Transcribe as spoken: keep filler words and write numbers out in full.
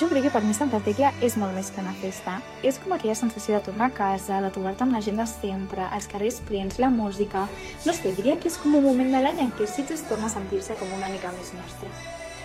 Jo crec que per mi Santa Tecla és molt més que una festa. És com aquella sensació de tornar a casa, de trobar-te amb la gent de sempre, els carrers plens, la música... No sé, diria que és com un moment de l'any en què Sitges torna a sentir-se com una mica més nostre.